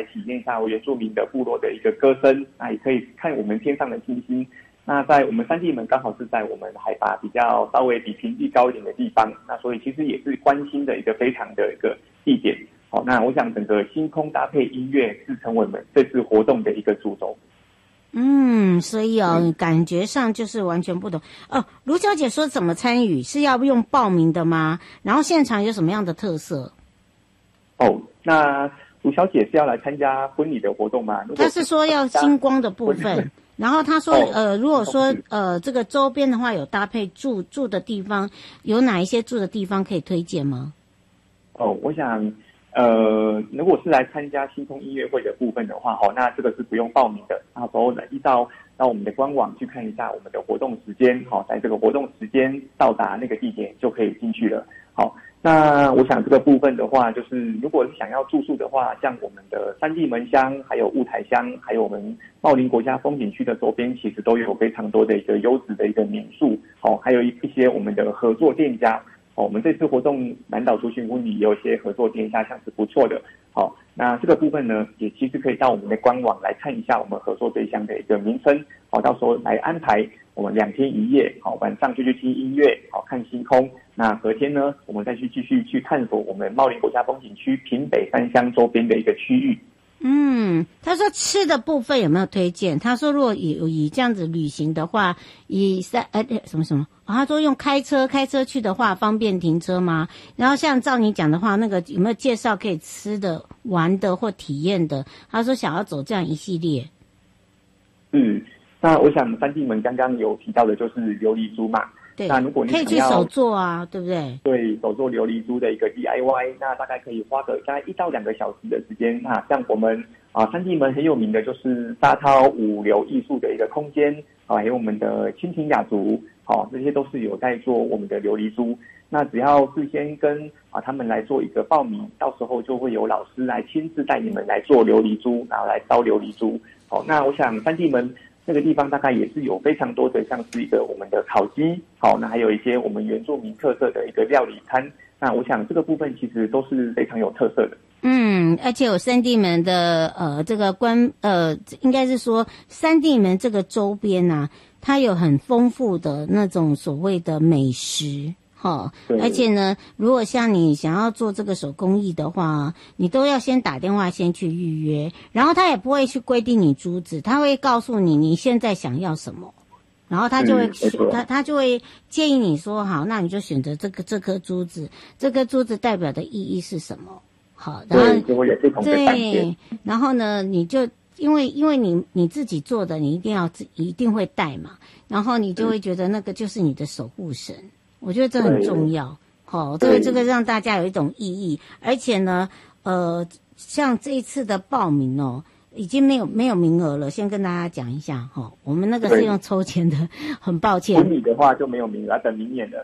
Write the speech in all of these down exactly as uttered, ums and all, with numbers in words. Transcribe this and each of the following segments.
体验一下原住民的部落的一个歌声，那也可以看我们天上的星星。那在我们三地门刚好是在我们海拔比较稍微比平地高一点的地方，那所以其实也是观星的一个非常的一个地点。好，那我想整个星空搭配音乐是成为我们这次活动的一个主轴。 嗯，所以哦，嗯、感觉上就是完全不同哦。卢小姐说怎么参与是要用报名的吗？然后现场有什么样的特色？ 哦，那卢小姐是要来参加婚礼的活动吗？ 她是说要星光的部分，然后她说、哦、呃，如果说呃这个周边的话有搭配住住的地方，有哪一些住的地方可以推荐吗？ 哦，我想。呃，如果是来参加星空音乐会的部分的话，哦，那这个是不用报名的。到时候呢，依照到我们的官网去看一下我们的活动时间，好，在这个活动时间到达那个地点就可以进去了。好，那我想这个部分的话，就是如果是想要住宿的话，像我们的三地门乡、还有雾台乡、还有我们茂林国家风景区的周边，其实都有非常多的一个优质的一个民宿，好，还有一一些我们的合作店家。我们这次活动南岛族群婚礼也有一些合作店家，像是不错的。好，那这个部分呢，也其实可以到我们的官网来看一下我们合作对象的一个名称。好，到时候来安排我们两天一夜，好，晚上就去听音乐，好，看星空。那隔天呢，我们再去继续去探索我们茂林国家风景区平北三乡周边的一个区域。 嗯，他说吃的部分有没有推荐？他说如果以以这样子旅行的话，以三呃什么什么、哦，他说用开车开车去的话方便停车吗？然后像照你讲的话，那个有没有介绍可以吃的、玩的或体验的？他说想要走这样一系列。 嗯，那我想三地门刚刚有提到的就是琉璃珠嘛。 对， 那如果你可以去手做啊，对不对？ 对，手做琉璃珠的一个 D I Y， 那大概可以花个大概一到两个小时的时间。那像我们啊，三地门很有名的就是沙涛五流艺术的一个空间啊，还有我们的蜻蜓雅族，好、啊，这些都是有在做我们的琉璃珠。那只要事先跟啊他们来做一个报名，到时候就会有老师来亲自带你们来做琉璃珠，然后来烧琉璃珠。好，那我想三地门那个地方大概也是有非常多的，像是一个我们的烤鸡，好，那还有一些我们原住民特色的一个料理餐。那我想这个部分其实都是非常有特色的。 嗯，而且有三地门的呃这个关呃应该是说三地门这个周边啊，它有很丰富的那种所谓的美食。好，而且呢，如果像你想要做这个手工艺的话，你都要先打电话先去预约，然后他也不会去规定你珠子，他会告诉你你现在想要什么，然后他就会、嗯、他他就会建议你说好，那你就选择这个这颗珠子，这颗珠子代表的意义是什么？好，然后就会有不同的感觉。 对，然后呢，你就因为因为你你自己做的，你一定要自一定会带嘛，然后你就会觉得那个就是你的守护神。我觉得这很重要，好、哦，这个这个让大家有一种意义，而且呢，呃，像这一次的报名哦，已经没有没有名额了，先跟大家讲一下哈、哦，我们那个是用抽签的，很抱歉。 婚礼的话就没有名额，要等明年了。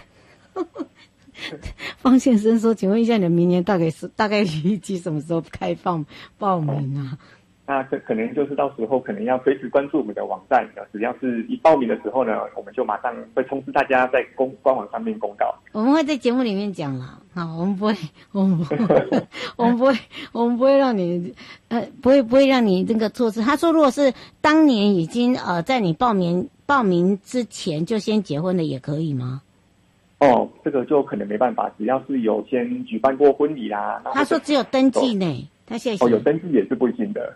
方先生说：“请问一下，你们明年大概是大概预计什么时候开放报名啊？” 那可可能就是到时候可能要随时关注我们的网站，只要是一报名的时候呢，我们就马上会通知大家在公官网上面公告。 我们会在节目里面讲啦，好，我们不会，我们不会，我们不会，我们不会让你，呃，不会不会让你这个错失。他说，如果是当年已经呃在你报名报名之前就先结婚的，也可以吗？ 哦，这个就可能没办法，只要是有先举办过婚礼啦。 他说只有登记呢。他现在哦，有登记也是不行的，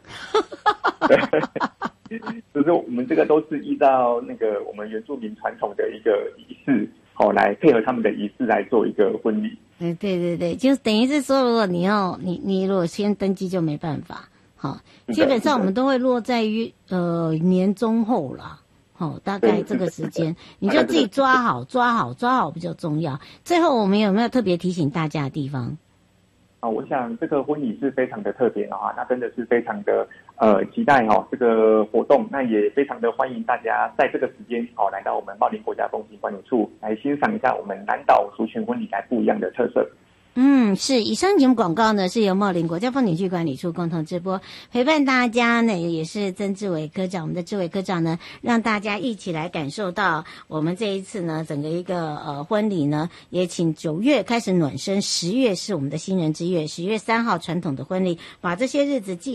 对，就是我们这个都是依照那个我们原住民传统的一个仪式，好、哦、来配合他们的仪式来做一个婚礼。 对对对对，就等于是说，如果你要你你如果先登记就没办法，好，基本上我们都会落在于呃年中后啦。好，大概这个时间，你就自己抓好，抓好，抓好比较重要。最后，我们有没有特别提醒大家的地方？ 啊，我想这个婚礼是非常的特别的哈，那真的是非常的呃期待哈这个活动，那也非常的欢迎大家在这个时间哦来到我们茂林国家风景管理处来欣赏一下我们南岛族群婚礼来不一样的特色。 嗯，是。以上节目广告呢是由茂林国家风景区管理处共同直播，陪伴大家呢也是曾志伟科长，我们的志伟科长呢让大家一起来感受到我们这一次呢整个一个呃婚礼呢，也请九月开始暖身，十月是我们的新人之月，十月三号传统的婚礼，把这些日子记